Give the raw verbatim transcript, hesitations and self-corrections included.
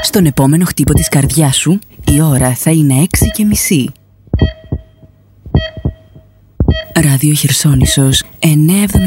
Στον επόμενο χτύπο της καρδιάς σου, η ώρα θα είναι έξι και μισή. Ράδιο Χερσόνησος εννιακόσια εβδομήντα